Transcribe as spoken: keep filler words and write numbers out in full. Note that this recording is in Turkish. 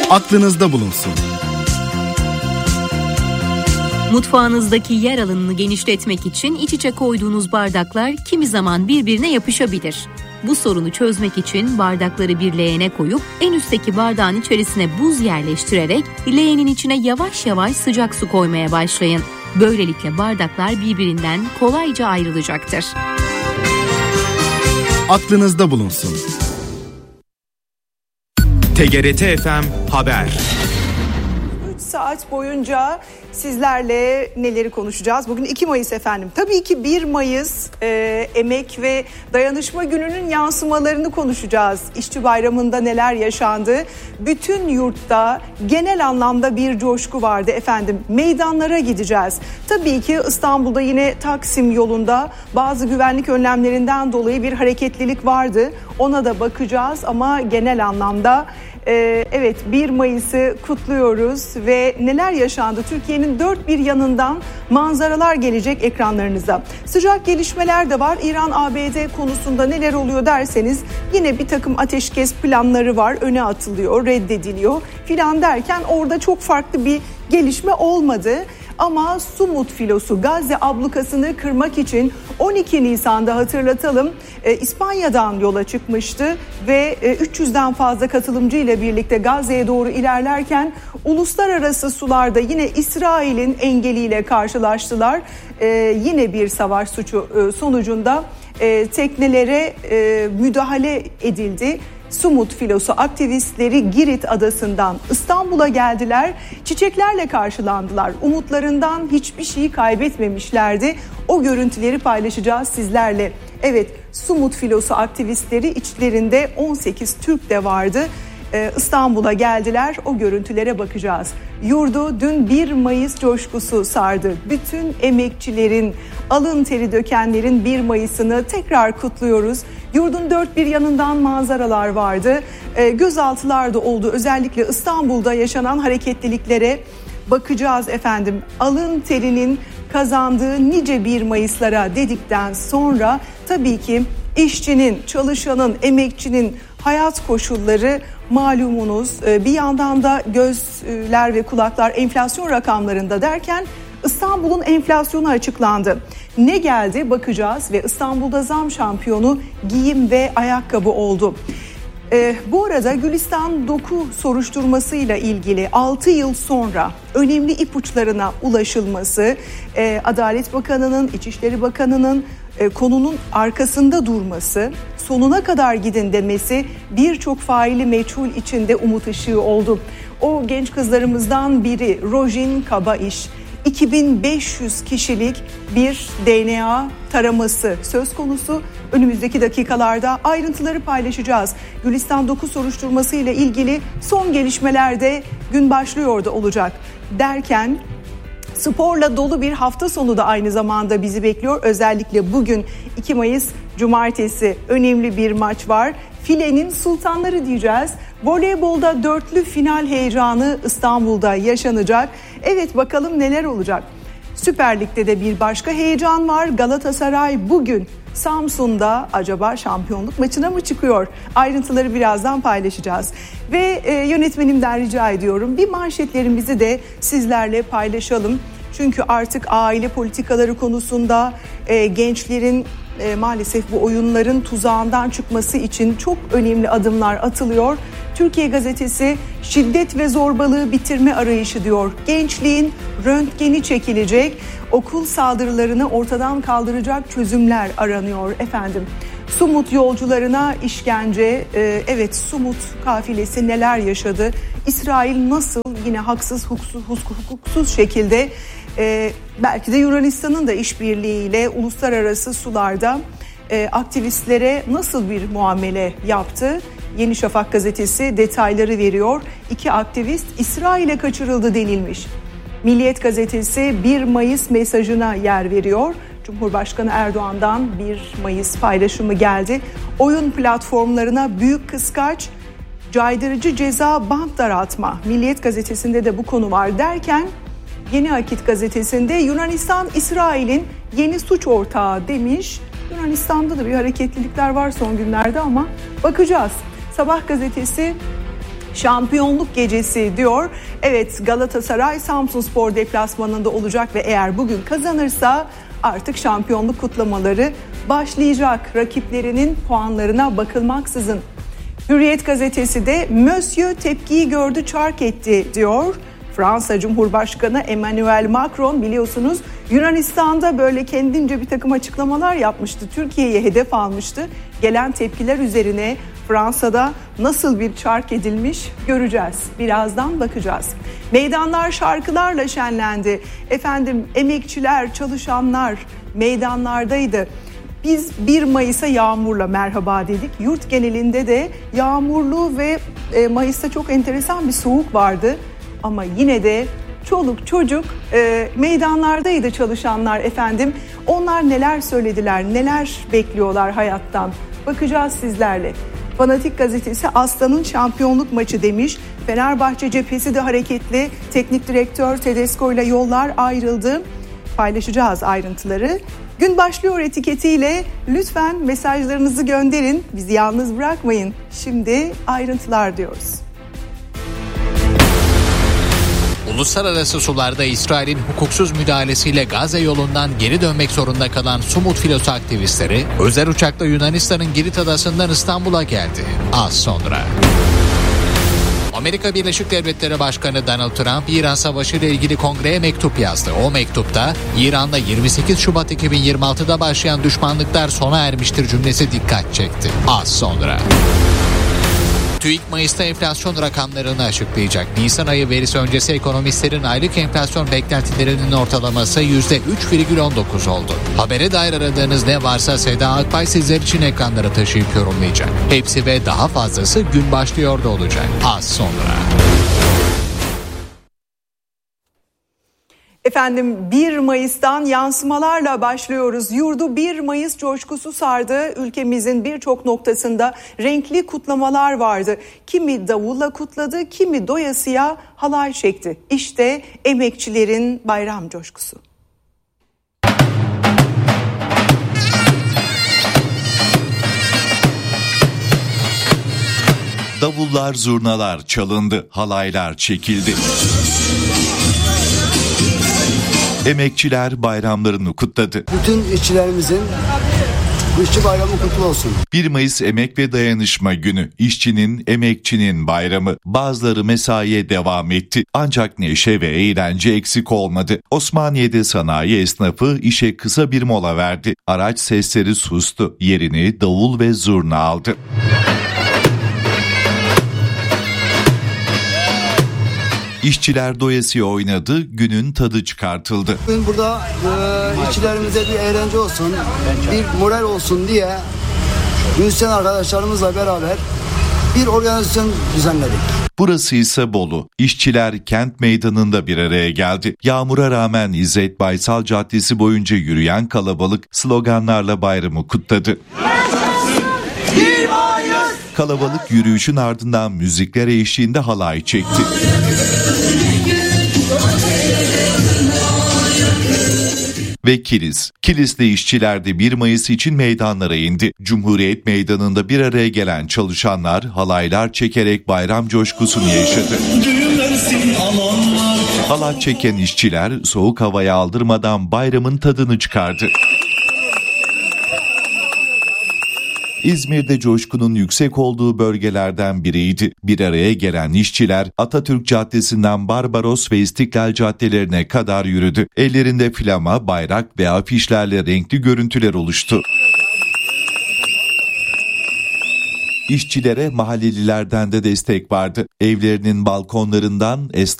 aklınızda bulunsun. Mutfağınızdaki yer alanını genişletmek için iç içe koyduğunuz bardaklar kimi zaman birbirine yapışabilir. Bu sorunu çözmek için bardakları bir leğene koyup en üstteki bardağın içerisine buz yerleştirerek leğenin içine yavaş yavaş sıcak su koymaya başlayın. Böylelikle bardaklar birbirinden kolayca ayrılacaktır. Aklınızda bulunsun. T G R T F M Haber. üç saat boyunca sizlerle neleri konuşacağız? Bugün iki Mayıs efendim. Tabii ki bir Mayıs e, Emek ve Dayanışma Günü'nün yansımalarını konuşacağız. İşçi Bayramı'nda neler yaşandı? Bütün yurtta genel anlamda bir coşku vardı efendim. Meydanlara gideceğiz. Tabii ki İstanbul'da yine Taksim yolunda bazı güvenlik önlemlerinden dolayı bir hareketlilik vardı. Ona da bakacağız ama genel anlamda Ee, evet bir Mayıs'ı kutluyoruz ve neler yaşandı? Türkiye'nin dört bir yanından manzaralar gelecek ekranlarınıza. Sıcak gelişmeler de var. İran A B D konusunda neler oluyor derseniz yine bir takım ateşkes planları var. Öne atılıyor, reddediliyor filan derken orada çok farklı bir gelişme olmadı. Ama Sumut filosu Gazze ablukasını kırmak için on iki Nisan'da hatırlatalım e, İspanya'dan yola çıkmıştı ve e, üç yüzden fazla katılımcı ile birlikte Gazze'ye doğru ilerlerken uluslararası sularda yine İsrail'in engeliyle karşılaştılar. E, yine bir savaş suçu e, sonucunda e, teknelere e, müdahale edildi. Sumut filosu aktivistleri Girit adasından İstanbul'a geldiler. Çiçeklerle karşılandılar. Umutlarından hiçbir şeyi kaybetmemişlerdi. O görüntüleri paylaşacağız sizlerle. Evet, Sumut filosu aktivistleri içlerinde on sekiz Türk de vardı. Ee, İstanbul'a geldiler. O görüntülere bakacağız. Yurdu dün bir Mayıs coşkusu sardı. Bütün emekçilerin, alın teri dökenlerin bir Mayıs'ını tekrar kutluyoruz. Yurdun dört bir yanından manzaralar vardı. E, gözaltılar da oldu. Özellikle İstanbul'da yaşanan hareketliliklere bakacağız efendim. Alın terinin kazandığı nice bir Mayıs'lara dedikten sonra tabii ki işçinin, çalışanın, emekçinin hayat koşulları malumunuz. E, bir yandan da gözler ve kulaklar enflasyon rakamlarında derken İstanbul'un enflasyonu açıklandı. Ne geldi bakacağız ve İstanbul'da zam şampiyonu giyim ve ayakkabı oldu. Ee, bu arada Gülistan Doku soruşturmasıyla ilgili altı yıl sonra önemli ipuçlarına ulaşılması, e, Adalet Bakanı'nın, İçişleri Bakanı'nın e, konunun arkasında durması, sonuna kadar gidin demesi birçok faili meçhul içinde umut ışığı oldu. O genç kızlarımızdan biri Rojin Kabaiş. iki bin beş yüz kişilik bir D N A taraması söz konusu. Önümüzdeki dakikalarda ayrıntıları paylaşacağız. Gülistan Doku soruşturması ile ilgili son gelişmeler de gün başlıyor da olacak derken sporla dolu bir hafta sonu da aynı zamanda bizi bekliyor. Özellikle bugün iki Mayıs Cumartesi önemli bir maç var. Filenin sultanları diyeceğiz. Voleybolda dörtlü final heyecanı İstanbul'da yaşanacak. Evet, bakalım neler olacak. Süper Lig'de de bir başka heyecan var. Galatasaray bugün Samsun'da acaba şampiyonluk maçına mı çıkıyor? Ayrıntıları birazdan paylaşacağız. Ve e, yönetmenimden rica ediyorum bir manşetlerimizi de sizlerle paylaşalım. Çünkü artık aile politikaları konusunda e, gençlerin e, maalesef bu oyunların tuzağından çıkması için çok önemli adımlar atılıyor. Türkiye Gazetesi şiddet ve zorbalığı bitirme arayışı diyor. Gençliğin röntgeni çekilecek, okul saldırılarını ortadan kaldıracak çözümler aranıyor efendim. Sumut yolcularına işkence, e, evet Sumut kafilesi neler yaşadı? İsrail nasıl yine haksız, hukuksuz, hukuksuz şekilde e, belki de Yunanistan'ın da işbirliğiyle uluslararası sularda e, aktivistlere nasıl bir muamele yaptı? Yeni Şafak gazetesi detayları veriyor. İki aktivist İsrail'e kaçırıldı denilmiş. Milliyet gazetesi bir Mayıs mesajına yer veriyor. Cumhurbaşkanı Erdoğan'dan bir Mayıs paylaşımı geldi. Oyun platformlarına büyük kıskaç, caydırıcı ceza, bant daraltma. Milliyet gazetesinde de bu konu var derken Yeni Akit gazetesinde Yunanistan İsrail'in yeni suç ortağı demiş. Yunanistan'da da bir hareketlilikler var son günlerde ama bakacağız. Sabah gazetesi şampiyonluk gecesi diyor. Evet, Galatasaray Samsunspor deplasmanında olacak ve eğer bugün kazanırsa artık şampiyonluk kutlamaları başlayacak. Rakiplerinin puanlarına bakılmaksızın. Hürriyet gazetesi de Monsieur tepkiyi gördü, çark etti diyor. Fransa Cumhurbaşkanı Emmanuel Macron biliyorsunuz Yunanistan'da böyle kendince bir takım açıklamalar yapmıştı. Türkiye'yi hedef almıştı. Gelen tepkiler üzerine Fransa'da nasıl bir çark edilmiş göreceğiz. Birazdan bakacağız. Meydanlar şarkılarla şenlendi. Efendim emekçiler, çalışanlar meydanlardaydı. Biz bir Mayıs'a yağmurla merhaba dedik. Yurt genelinde de yağmurlu ve Mayıs'ta çok enteresan bir soğuk vardı. Ama yine de çoluk çocuk e, meydanlardaydı çalışanlar efendim. Onlar neler söylediler, neler bekliyorlar hayattan. Bakacağız sizlerle. Fanatik gazetesi Aslan'ın şampiyonluk maçı demiş. Fenerbahçe cephesi de hareketli. Teknik direktör Tedesco ile yollar ayrıldı. Paylaşacağız ayrıntıları. Gün başlıyor etiketiyle lütfen mesajlarınızı gönderin. Bizi yalnız bırakmayın. Şimdi ayrıntılar diyoruz. Uluslararası sularda İsrail'in hukuksuz müdahalesiyle Gazze yolundan geri dönmek zorunda kalan Sumut filosu aktivistleri özel uçakla Yunanistan'ın Girit adasından İstanbul'a geldi. Az sonra. Amerika Birleşik Devletleri Başkanı Donald Trump, İran Savaşı ile ilgili kongreye mektup yazdı. O mektupta İran'da yirmi sekiz Şubat iki bin yirmi altıda başlayan düşmanlıklar sona ermiştir cümlesi dikkat çekti. Az sonra. TÜİK Mayıs'ta enflasyon rakamlarını açıklayacak. Nisan ayı verisi öncesi ekonomistlerin aylık enflasyon beklentilerinin ortalaması yüzde üç virgül on dokuz oldu. Habere dair aradığınız ne varsa Seda Akbay sizler için ekranlara taşıyıp yorumlayacak. Hepsi ve daha fazlası gün başlıyor da olacak. Az sonra. Efendim bir Mayıs'tan yansımalarla başlıyoruz. Yurdu bir Mayıs coşkusu sardı. Ülkemizin birçok noktasında renkli kutlamalar vardı. Kimi davulla kutladı, kimi doyasıya halay çekti. İşte emekçilerin bayram coşkusu. Davullar, zurnalar çalındı, halaylar çekildi. Emekçiler bayramlarını kutladı. Bütün işçilerimizin işçi bayramı kutlu olsun. bir Mayıs Emek ve Dayanışma Günü. İşçinin, emekçinin bayramı. Bazıları mesaiye devam etti. Ancak neşe ve eğlence eksik olmadı. Osmaniye'de sanayi esnafı işe kısa bir mola verdi. Araç sesleri sustu. Yerini davul ve zurna aldı. İşçiler doyasıya oynadı, günün tadı çıkartıldı. Bugün burada e, işçilerimize bir eğlence olsun, bir moral olsun diye müzisyen arkadaşlarımızla beraber bir organizasyon düzenledik. Burası ise Bolu. İşçiler kent meydanında bir araya geldi. Yağmura rağmen İzzet Baysal Caddesi boyunca yürüyen kalabalık sloganlarla bayramı kutladı. Kalabalık yürüyüşün ardından müzikler eşliğinde halay çekti. Ve Kilis. Kilis'te işçiler de bir Mayıs için meydanlara indi. Cumhuriyet Meydanı'nda bir araya gelen çalışanlar halaylar çekerek bayram coşkusunu yaşadı. Halay çeken işçiler soğuk havaya aldırmadan bayramın tadını çıkardı. İzmir'de coşkunun yüksek olduğu bölgelerden biriydi. Bir araya gelen işçiler Atatürk Caddesi'nden Barbaros ve İstiklal caddelerine kadar yürüdü. Ellerinde flama, bayrak ve afişlerle renkli görüntüler oluştu. İşçilere mahallelilerden de destek vardı. Evlerinin balkonlarından esnaf